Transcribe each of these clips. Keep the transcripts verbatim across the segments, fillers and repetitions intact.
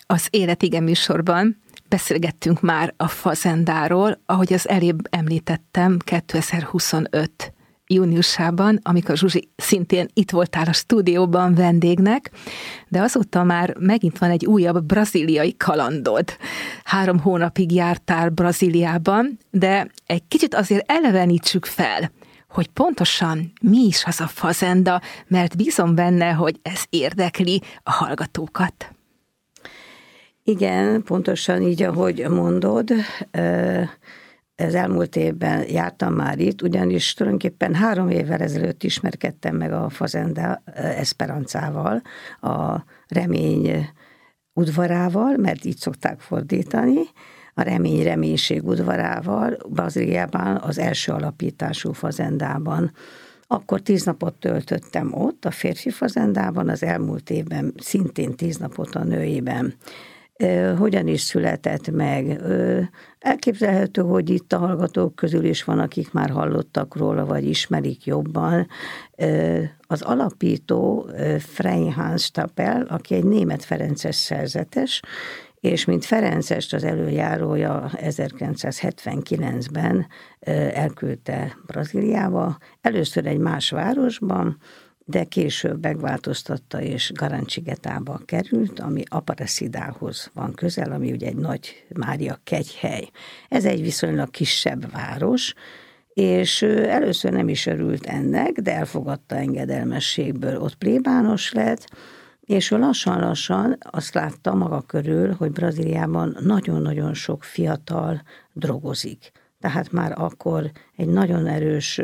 Az Élet igen műsorban beszélgettünk már a fazendáról, ahogy az elébb említettem, kétezer-huszonöt júniusában, amikor Zsuzsi szintén itt voltál a stúdióban vendégnek, de azóta már megint van egy újabb brazíliai kalandod. Három hónapig jártál Brazíliában, de egy kicsit azért elevenítsük fel, hogy pontosan mi is az a fazenda, mert bízom benne, hogy ez érdekli a hallgatókat. Igen, pontosan így, ahogy mondod, ez elmúlt évben jártam már itt, ugyanis tulajdonképpen három évvel ezelőtt ismerkedtem meg a Fazenda Esperanzával, a remény udvarával, mert így szokták fordítani, a remény reménység udvarával, Brazíliában az első alapítású fazendában. Akkor tíz napot töltöttem ott, a férfi fazendában, az elmúlt évben szintén tíz napot a nőiben. Hogyan is született meg? Elképzelhető, hogy itt a hallgatók közül is van, akik már hallottak róla, vagy ismerik jobban. Az alapító Frei Stapel, aki egy német ferences szerzetes, és mint ferencest az előjárója ezerkilencszázhetvenkilencben elküldte Brazíliába, először egy más városban, de később megváltoztatta, és Garancsigetába került, ami Aparecidához van közel, ami ugye egy nagy Mária kegyhely. Ez egy viszonylag kisebb város, és először nem is örült ennek, de elfogadta engedelmességből, ott plébános lett, és ő lassan-lassan azt látta maga körül, hogy Brazíliában nagyon-nagyon sok fiatal drogozik. Tehát már akkor egy nagyon erős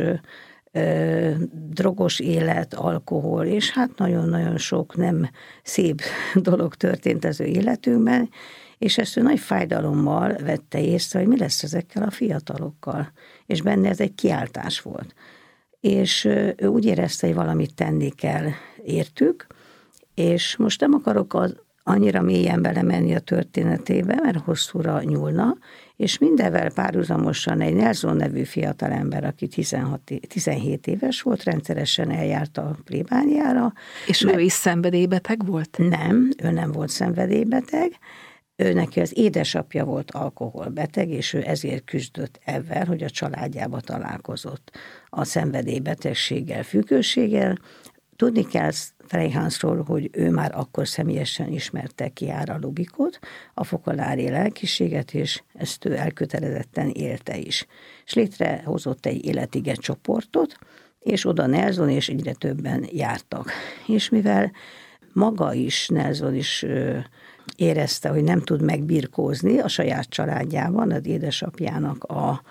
ö, drogos élet, alkohol, és hát nagyon-nagyon sok nem szép dolog történt az ő életünkben, és ezt ő nagy fájdalommal vette észre, hogy mi lesz ezekkel a fiatalokkal. És benne ez egy kiáltás volt. És ő úgy érezte, hogy valamit tenni kell értük, és most nem akarok az annyira mélyen belemenni a történetébe, mert hosszúra nyúlna, és mindenvel párhuzamosan egy Nelson nevű fiatalember, aki tizenhat, tizenhét éves volt, rendszeresen eljárt a plébániára. És mert, ő is szenvedélybeteg volt? Nem, ő nem volt szenvedélybeteg. Ő neki az édesapja volt alkoholbeteg, és ő ezért küzdött ezzel, hogy a családjába találkozott a szenvedélybetegséggel, függőséggel. Tudni kell Freyhansról, hogy ő már akkor személyesen ismerte Chiara Lubicot, a fokolári lelkiséget, és ezt ő elkötelezetten élte is. És létrehozott egy életige csoportot, és oda Nelson és egyre többen jártak. És mivel maga is, Nelson is érezte, hogy nem tud megbirkózni a saját családjában, az édesapjának a,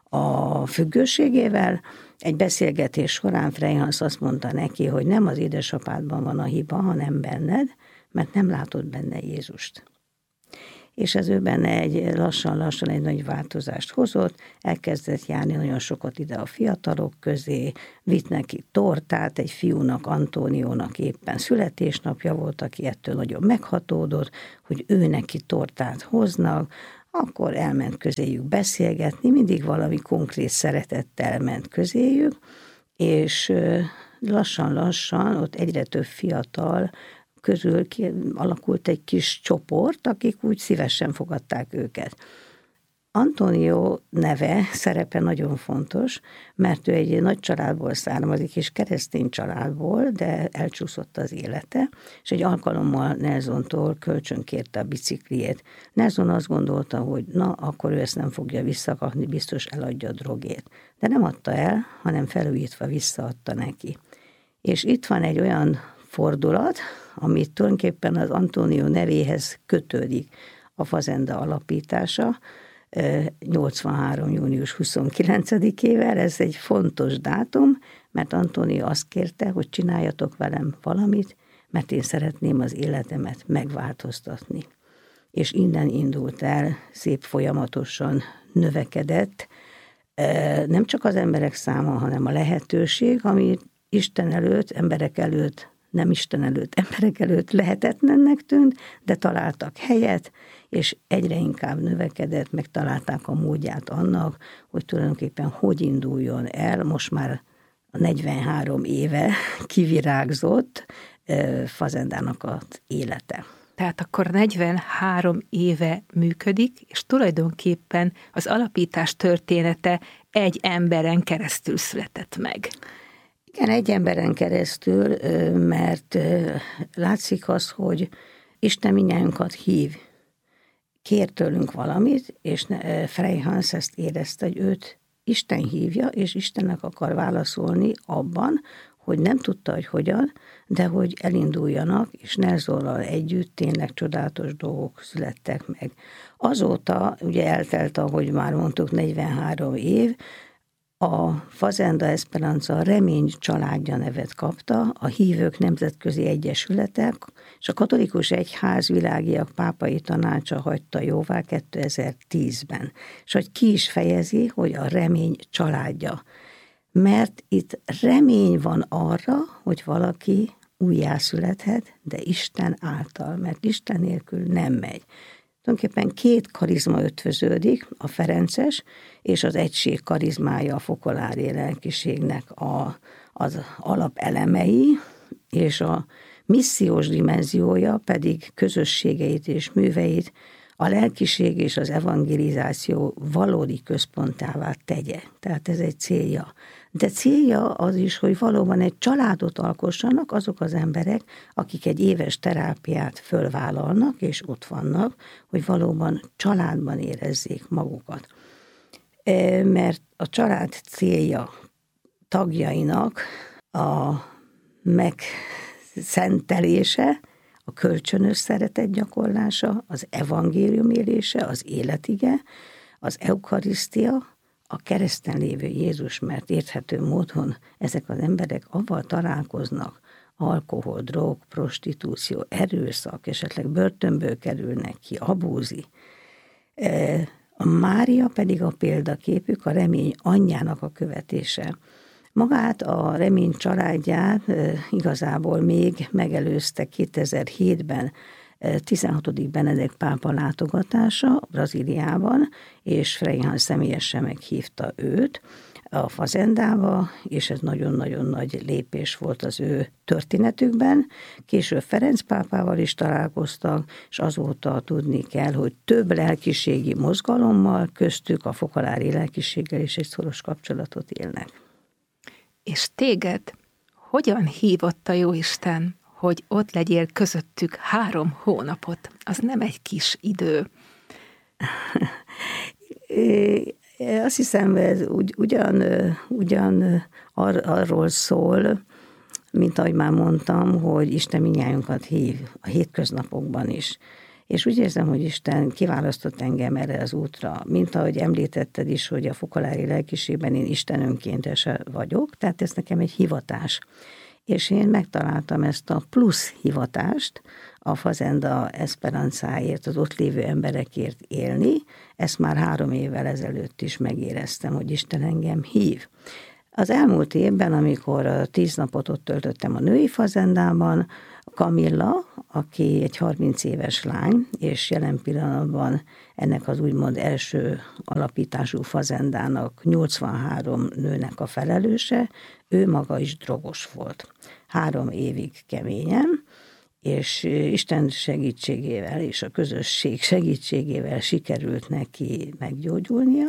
a függőségével, egy beszélgetés során Freyhans azt mondta neki, hogy nem az édesapádban van a hiba, hanem benned, mert nem látod benne Jézust. És ez ő benne egy lassan-lassan egy nagy változást hozott, elkezdett járni nagyon sokat ide a fiatalok közé, vitt neki tortát, egy fiúnak, Antóniónak éppen születésnapja volt, aki ettől nagyon meghatódott, hogy ő neki tortát hoznak, akkor elment közéjük beszélgetni, mindig valami konkrét szeretettel ment közéjük, és lassan-lassan ott egyre több fiatal közül alakult egy kis csoport, akik úgy szívesen fogadták őket. Antonio neve, szerepe nagyon fontos, mert ő egy nagy családból származik, és keresztény családból, de elcsúszott az élete, és egy alkalommal Nelsontól kölcsönkérte a bicikliét. Nelson azt gondolta, hogy na, akkor ő ezt nem fogja visszakapni, biztos eladja a drogét. De nem adta el, hanem felújítva visszaadta neki. És itt van egy olyan fordulat, amit tulajdonképpen az Antonio nevéhez kötődik a fazenda alapítása, nyolcvanhárom. június huszonkilencedikével, ez egy fontos dátum, mert Antonio azt kérte, hogy csináljatok velem valamit, mert én szeretném az életemet megváltoztatni. És innen indult el, szép folyamatosan növekedett, nem csak az emberek száma, hanem a lehetőség, ami Isten előtt, emberek előtt, nem Isten előtt, emberek előtt lehetetlennek tűnt, de találtak helyet, és egyre inkább növekedett, megtalálták a módját annak, hogy tulajdonképpen hogy induljon el, most már a negyvenhárom éve kivirágzott fazendának az élete. Tehát akkor negyvenhárom éve működik, és tulajdonképpen az alapítás története egy emberen keresztül született meg. Igen, egy emberen keresztül, mert látszik az, hogy Isten mindnyájunkat hív, kér tőlünk valamit, és Frey Hans ezt érezte, hogy őt Isten hívja, és Istennek akar válaszolni abban, hogy nem tudta, hogy hogyan, de hogy elinduljanak, és Nelsonnal együtt tényleg csodálatos dolgok születtek meg. Azóta, ugye eltelt, ahogy már mondtuk, negyvenhárom év, a Fazenda Esperanza Remény családja nevet kapta, a Hívők Nemzetközi Egyesületek, és a Katolikus Egyház Világiak Pápai Tanácsa hagyta jóvá kétezer-tízben. És hogy ki is fejezi, hogy a Remény családja. Mert itt remény van arra, hogy valaki újjászülethet, de Isten által, mert Isten nélkül nem megy. Tulajdonképpen két karizma ötvöződik, a ferences és az egység karizmája a fokolári lelkiségnek a, az alapelemei, és a missziós dimenziója pedig közösségeit és műveit a lelkiség és az evangelizáció valódi központává tegye. Tehát ez egy célja. De célja az is, hogy valóban egy családot alkossanak azok az emberek, akik egy éves terápiát fölvállalnak, és ott vannak, hogy valóban családban érezzék magukat. Mert a család célja tagjainak a megszentelése, a kölcsönös szeretet gyakorlása, az evangélium élése, az életige, az eukarisztia, a kereszten lévő Jézus, mert érthető módon ezek az emberek avval találkoznak, alkohol, drog, prostitúció, erőszak, esetleg börtönből kerülnek ki, abúzi. A Mária pedig a példaképük, a remény anyjának a követése. Magát a Remény családját igazából még megelőzte kétezer-hétben tizenhatodik Benedek pápa látogatása Brazíliában, és Frey Hans személyesen meghívta őt a Fazendába, és ez nagyon-nagyon nagy lépés volt az ő történetükben. Később Ferenc pápával is találkoztak, és azóta tudni kell, hogy több lelkiségi mozgalommal, köztük a fokolári lelkiséggel is egy szoros kapcsolatot élnek. És téged hogyan hívott a Jóisten, hogy ott legyél közöttük három hónapot? Az nem egy kis idő. Azt hiszem, ez ugy, ugyan, ugyan ar, arról szól, mint ahogy már mondtam, hogy Isten mindnyájunkat hív a hétköznapokban is. És úgy érzem, hogy Isten kiválasztott engem erre az útra, mint ahogy említetted is, hogy a fokolári lelkiségben én Isten önkéntese vagyok, tehát ez nekem egy hivatás. És én megtaláltam ezt a plusz hivatást, a Fazenda Esperanzáért, az ott lévő emberekért élni. Ezt már három évvel ezelőtt is megéreztem, hogy Isten engem hív. Az elmúlt évben, amikor a tíz napot ott töltöttem a női fazendában, Kamilla, aki egy harminc éves lány, és jelen pillanatban ennek az úgymond első alapítású fazendának nyolcvanhárom nőnek a felelőse, ő maga is drogos volt. Három évig keményen, és Isten segítségével és a közösség segítségével sikerült neki meggyógyulnia,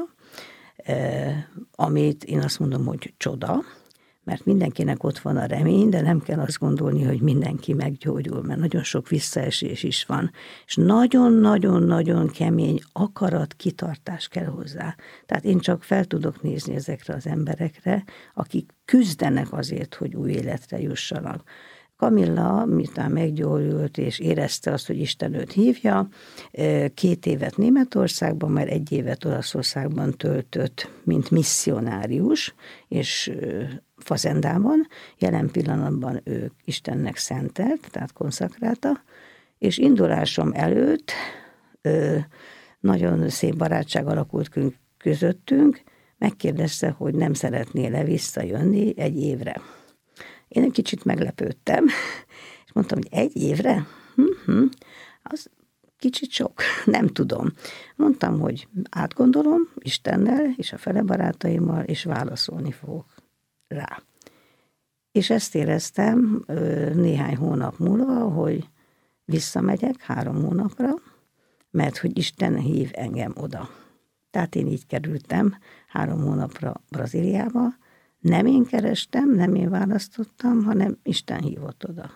amit én azt mondom, hogy csoda, mert mindenkinek ott van a remény, de nem kell azt gondolni, hogy mindenki meggyógyul, mert nagyon sok visszaesés is van, és nagyon-nagyon-nagyon kemény akarat, kitartás kell hozzá. Tehát én csak fel tudok nézni ezekre az emberekre, akik küzdenek azért, hogy új életre jussanak. Kamilla, miután meggyógyult és érezte azt, hogy Isten őt hívja, két évet Németországban, már egy évet Olaszországban töltött, mint misszionárius, és Fazendában, jelen pillanatban ő Istennek szentelt, tehát konszakrálta, és indulásom előtt nagyon szép barátság alakult közöttünk, megkérdezte, hogy nem szeretnél-e visszajönni egy évre. Én egy kicsit meglepődtem, és mondtam, hogy egy évre? Hm-hm, az kicsit sok, nem tudom. Mondtam, hogy átgondolom Istennel és a fele barátaimmal, és válaszolni fogok rá. És ezt éreztem néhány hónap múlva, hogy visszamegyek három hónapra, mert hogy Isten hív engem oda. Tehát én így kerültem három hónapra Brazíliába. Nem én kerestem, nem én választottam, hanem Isten hívott oda.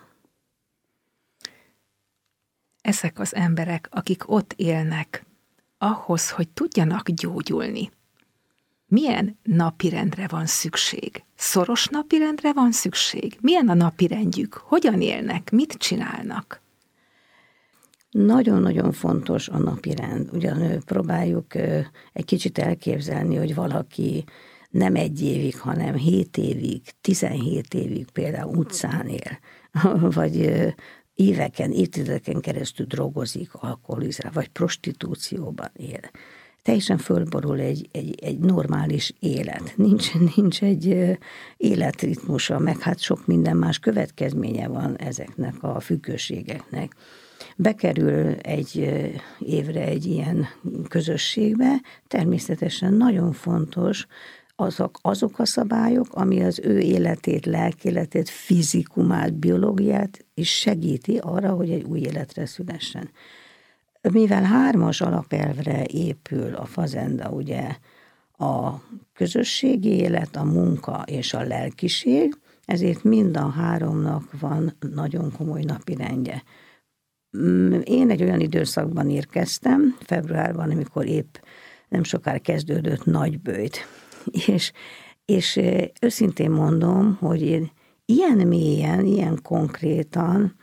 Ezek az emberek, akik ott élnek, ahhoz, hogy tudjanak gyógyulni, milyen napirendre van szükség? Szoros napirendre van szükség? Milyen a napirendjük? Hogyan élnek? Mit csinálnak? Nagyon-nagyon fontos a napirend. Ugyan próbáljuk egy kicsit elképzelni, hogy valaki nem egy évig, hanem hét évig, tizenhét évig például utcán él, vagy éveken, évtizedeken keresztül drogozik, alkoholizál, vagy prostitúcióban él. Teljesen fölborul egy, egy, egy normális élet. Nincs, nincs egy életritmusa, meg hát sok minden más következménye van ezeknek a függőségeknek. Bekerül egy évre egy ilyen közösségbe, természetesen nagyon fontos azok, azok a szabályok, ami az ő életét, lelkéletét, fizikumát, biológiát is segíti arra, hogy egy új életre szülessen. Mivel hármas alapelvre épül a fazenda, ugye a közösségi élet, a munka és a lelkiség, ezért mind a háromnak van nagyon komoly napirendje. Én egy olyan időszakban érkeztem, februárban, amikor épp nem sokára kezdődött Nagyböjt. És, és őszintén mondom, hogy én ilyen mélyen, ilyen konkrétan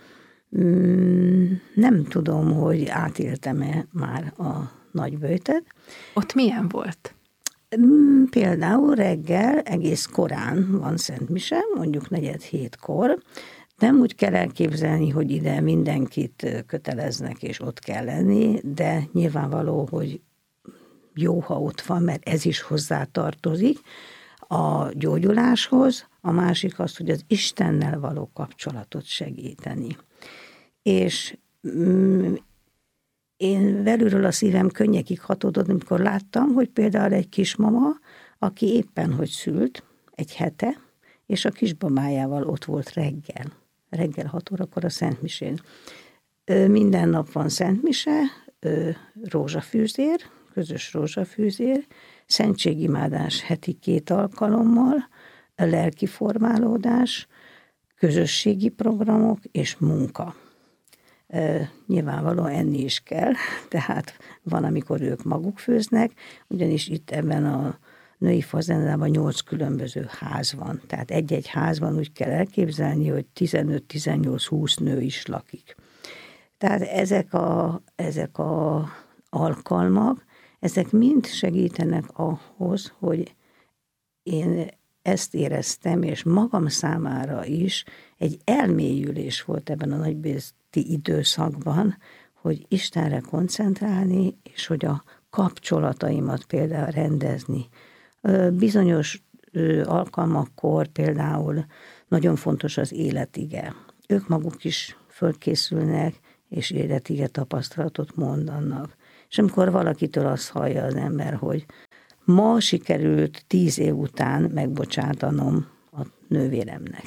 nem tudom, hogy átéltem-e már a Nagyböjtet. Ott milyen volt? Például reggel egész korán van szentmise, mondjuk negyed hétkor. Nem úgy kell elképzelni, hogy ide mindenkit köteleznek, és ott kell lenni, de nyilvánvaló, hogy jó, ha ott van, mert ez is hozzátartozik a gyógyuláshoz. A másik az, hogy az Istennel való kapcsolatot segíteni. És mm, én belülről a szívem könnyekig hatódott, amikor láttam, hogy például egy kismama, aki éppen hogy szült egy hete, és a kisbabájával ott volt reggel. Reggel hat órakor a szentmisén. Minden nap van szentmise, rózsafűzér, közös rózsafűzér, szentségimádás heti két alkalommal, lelkiformálódás, közösségi programok és munka. Nyilvánvalóan enni is kell, tehát van, amikor ők maguk főznek, ugyanis itt ebben a női fazendában nyolc különböző ház van. Tehát egy-egy házban úgy kell elképzelni, hogy tizenöt, tizennyolc, húsz nő is lakik. Tehát ezek a, ezek a alkalmak, ezek mind segítenek ahhoz, hogy én ezt éreztem, és magam számára is egy elmélyülés volt ebben a nagyböjti időszakban, hogy Istenre koncentrálni, és hogy a kapcsolataimat például rendezni. Bizonyos alkalmakkor például nagyon fontos az életige. Ők maguk is fölkészülnek, és életige tapasztalatot mondanak. És amikor valakitől azt hallja az ember, hogy ma sikerült tíz év után megbocsátanom a nővéremnek.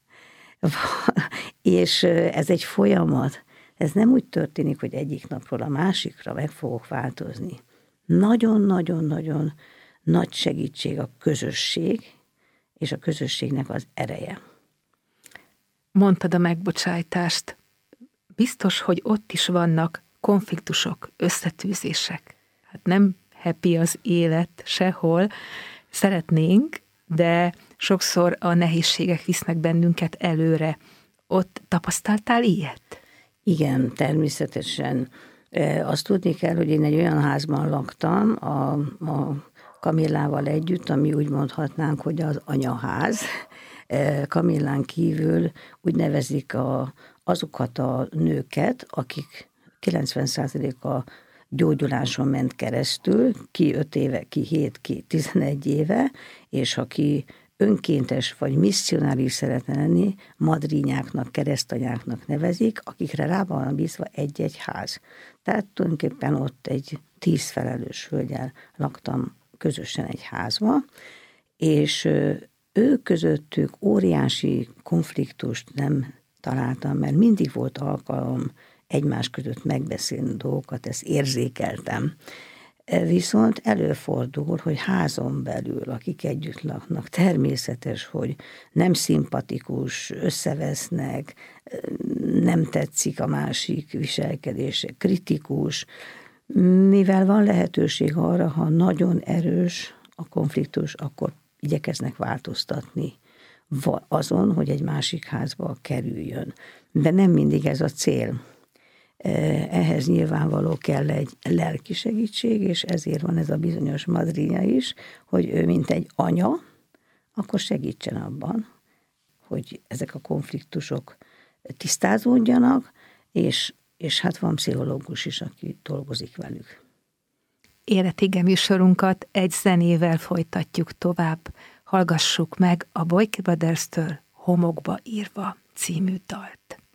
És ez egy folyamat. Ez nem úgy történik, hogy egyik napról a másikra meg fogok változni. Nagyon-nagyon-nagyon nagy segítség a közösség, és a közösségnek az ereje. Mondtad a megbocsájtást. Biztos, hogy ott is vannak konfliktusok, összetűzések. Hát nem happy az élet sehol. Szeretnénk, de sokszor a nehézségek visznek bennünket előre. Ott tapasztaltál ilyet? Igen, természetesen. Azt tudni kell, hogy én egy olyan házban laktam, a, a Kamillával együtt, ami úgy mondhatnánk, hogy az anyaház. Kamillán kívül úgy nevezik a, azokat a nőket, akik kilencven százaléka gyógyuláson ment keresztül, ki öt éve, ki hét, ki tizenegy éve, és aki önkéntes vagy misszionáris szeretne lenni, madrínyáknak, keresztanyáknak nevezik, akikre rá van bízva egy-egy ház. Tehát tulajdonképpen ott egy tíz felelős hölgyel laktam közösen egy házba, és ők közöttük óriási konfliktust nem találtam, mert mindig volt alkalom egymás között megbeszélni dolgokat, ezt érzékeltem. Viszont előfordul, hogy házon belül, akik együtt laknak, természetes, hogy nem szimpatikus, összevesznek, nem tetszik a másik viselkedése, kritikus, mivel van lehetőség arra, ha nagyon erős a konfliktus, akkor igyekeznek változtatni azon, hogy egy másik házba kerüljön. De nem mindig ez a cél. Ehhez nyilvánvaló kell egy lelki segítség, és ezért van ez a bizonyos madrina is, hogy ő, mint egy anya, akkor segítsen abban, hogy ezek a konfliktusok tisztázódjanak, és, és hát van pszichológus is, aki dolgozik velük. Életige műsorunkat egy zenével folytatjuk tovább. Hallgassuk meg a Boyke Brothers-től Homokba írva című dalt.